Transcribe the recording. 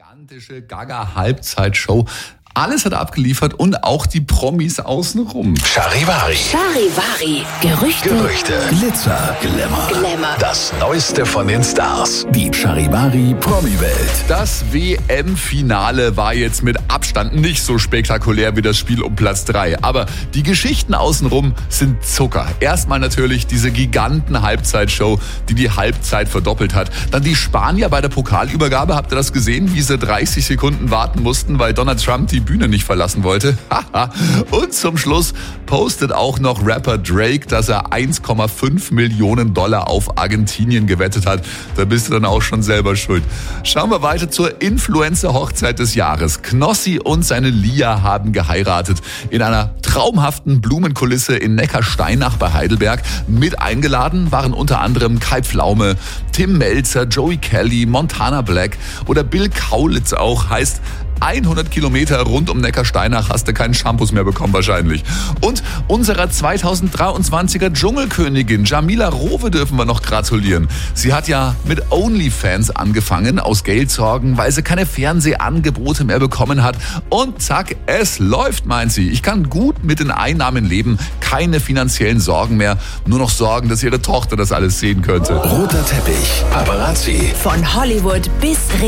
gigantische Gaga-Halbzeitshow. Alles hat abgeliefert und auch die Promis außenrum. Charivari. Charivari. Gerüchte. Glitzer. Glamour. Das Neueste von den Stars. Die Charivari Promi-Welt. Das WM-Finale war jetzt mit Abstand nicht so spektakulär wie das Spiel um Platz 3. Aber die Geschichten außenrum sind Zucker. Erstmal natürlich diese Giganten-Halbzeitshow, die die Halbzeit verdoppelt hat. Dann die Spanier bei der Pokalübergabe. Habt ihr das gesehen, wie sie 30 Sekunden warten mussten, weil Donald Trump die Bühne nicht verlassen wollte? Und zum Schluss postet auch noch Rapper Drake, dass er 1,5 Millionen Dollar auf Argentinien gewettet hat. Da bist du dann auch schon selber schuld. Schauen wir weiter zur Influencer-Hochzeit des Jahres. Knossi und seine Lia haben geheiratet in einer traumhaften Blumenkulisse in Neckarsteinach bei Heidelberg. Mit eingeladen waren unter anderem Kai Pflaume, Tim Melzer, Joey Kelly, Montana Black oder Bill Kaulitz auch. Heißt, 100 Kilometer rund um Neckarsteinach hast du keinen Shampoos mehr bekommen wahrscheinlich. Und unserer 2023er Dschungelkönigin Jamila Rowe dürfen wir noch gratulieren. Sie hat ja mit OnlyFans angefangen, aus Geldsorgen, weil sie keine Fernsehangebote mehr bekommen hat. Und zack, es läuft, meint sie. Ich kann gut mit den Einnahmen leben, keine finanziellen Sorgen mehr. Nur noch Sorgen, dass ihre Tochter das alles sehen könnte. Roter Teppich. Paparazzi. Von Hollywood bis